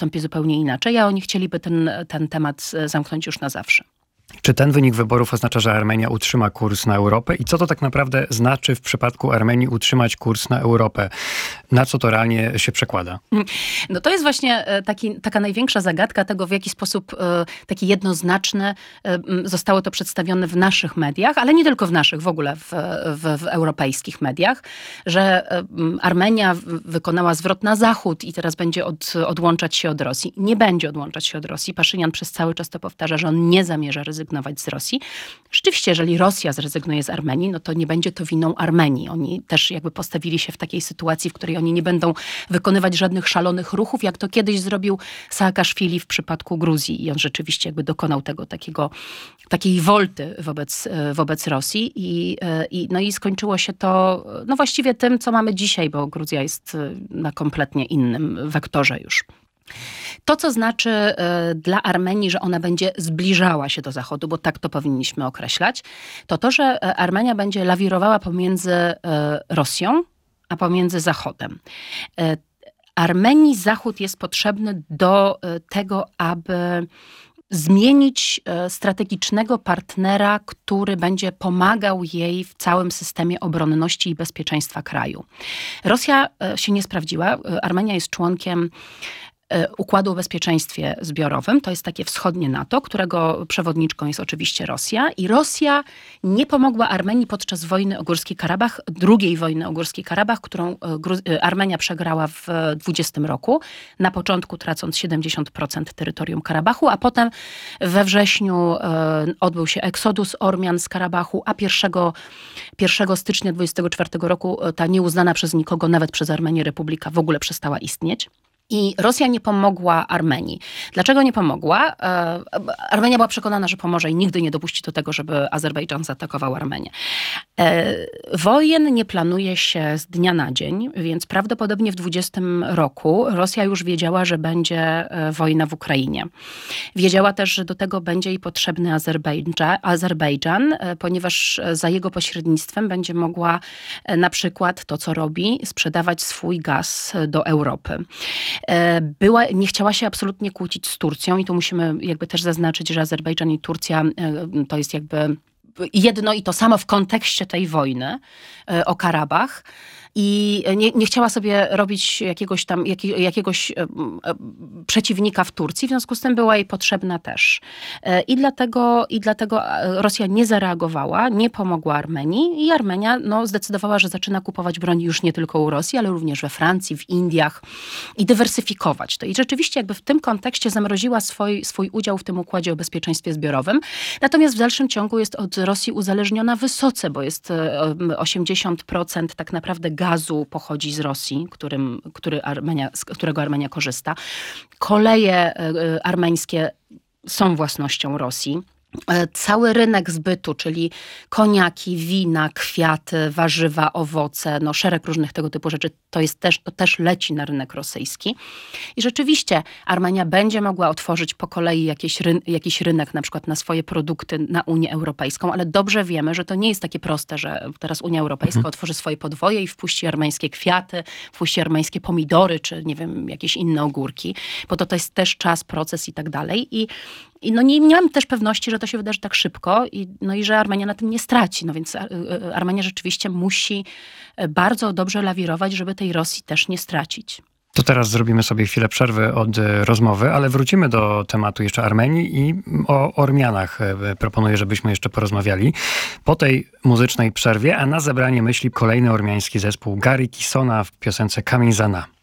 postąpi zupełnie inaczej, a oni chcieliby ten temat zamknąć już na zawsze. Czy ten wynik wyborów oznacza, że Armenia utrzyma kurs na Europę? I co to tak naprawdę znaczy w przypadku Armenii utrzymać kurs na Europę? Na co to realnie się przekłada? No to jest właśnie taka największa zagadka tego, w jaki sposób taki jednoznaczny zostało to przedstawione w naszych mediach, ale nie tylko w naszych, w ogóle w europejskich mediach, że Armenia wykonała zwrot na zachód i teraz będzie odłączać się od Rosji. Nie będzie odłączać się od Rosji. Paszynian przez cały czas to powtarza, że on nie zamierza rezygnować z Rosji. Rzeczywiście, jeżeli Rosja zrezygnuje z Armenii, no to nie będzie to winą Armenii. Oni też jakby postawili się w takiej sytuacji, w której oni nie będą wykonywać żadnych szalonych ruchów, jak to kiedyś zrobił Saakaszwili w przypadku Gruzji. I on rzeczywiście jakby dokonał takiej wolty wobec Rosji. I skończyło się to no właściwie tym, co mamy dzisiaj, bo Gruzja jest na kompletnie innym wektorze już. To, co znaczy dla Armenii, że ona będzie zbliżała się do Zachodu, bo tak to powinniśmy określać, to, że Armenia będzie lawirowała pomiędzy Rosją, a pomiędzy Zachodem. Armenii Zachód jest potrzebny do tego, aby zmienić strategicznego partnera, który będzie pomagał jej w całym systemie obronności i bezpieczeństwa kraju. Rosja się nie sprawdziła. Armenia jest członkiem Układu o bezpieczeństwie zbiorowym. To jest takie wschodnie NATO, którego przewodniczką jest oczywiście Rosja. I Rosja nie pomogła Armenii podczas wojny o Górski Karabach, drugiej wojny o Górski Karabach, którą Armenia przegrała w 20 roku. Na początku tracąc 70% terytorium Karabachu, a potem we wrześniu odbył się eksodus Ormian z Karabachu, a 1 stycznia 24 roku ta nieuznana przez nikogo, nawet przez Armenię, republika w ogóle przestała istnieć. I Rosja nie pomogła Armenii. Dlaczego nie pomogła? Armenia była przekonana, że pomoże i nigdy nie dopuści do tego, żeby Azerbejdżan zaatakował Armenię. Wojen nie planuje się z dnia na dzień, więc prawdopodobnie w 20 roku Rosja już wiedziała, że będzie wojna w Ukrainie. Wiedziała też, że do tego będzie jej potrzebny Azerbejdżan, ponieważ za jego pośrednictwem będzie mogła na przykład to, co robi, sprzedawać swój gaz do Europy. Nie chciała się absolutnie kłócić z Turcją i tu musimy jakby też zaznaczyć, że Azerbejdżan i Turcja to jest jakby jedno i to samo w kontekście tej wojny o Karabach. I nie chciała sobie robić jakiegoś przeciwnika w Turcji, w związku z tym była jej potrzebna też. I dlatego Rosja nie zareagowała, nie pomogła Armenii i Armenia zdecydowała, że zaczyna kupować broń już nie tylko u Rosji, ale również we Francji, w Indiach i dywersyfikować to. I rzeczywiście jakby w tym kontekście zamroziła swój udział w tym układzie o bezpieczeństwie zbiorowym. Natomiast w dalszym ciągu jest od Rosji uzależniona wysoce, bo jest 80% tak naprawdę gazu pochodzi z Rosji, z którego Armenia korzysta. Koleje armeńskie są własnością Rosji. Cały rynek zbytu, czyli koniaki, wina, kwiaty, warzywa, owoce, szereg różnych tego typu rzeczy, to też leci na rynek rosyjski. I rzeczywiście Armenia będzie mogła otworzyć po kolei jakiś rynek, na przykład na swoje produkty na Unię Europejską, ale dobrze wiemy, że to nie jest takie proste, że teraz Unia Europejska otworzy swoje podwoje i wpuści armeńskie kwiaty, wpuści armeńskie pomidory, czy nie wiem, jakieś inne ogórki, bo to jest też czas, proces i tak dalej. I nie mam też pewności, że to się wydarzy tak szybko i że Armenia na tym nie straci. Więc Armenia rzeczywiście musi bardzo dobrze lawirować, żeby tej Rosji też nie stracić. To teraz zrobimy sobie chwilę przerwy od rozmowy, ale wrócimy do tematu jeszcze Armenii i o Ormianach. Proponuję, żebyśmy jeszcze porozmawiali po tej muzycznej przerwie, a na zebranie myśli kolejny ormiański zespół Gary Kisona w piosence Kamień Zana.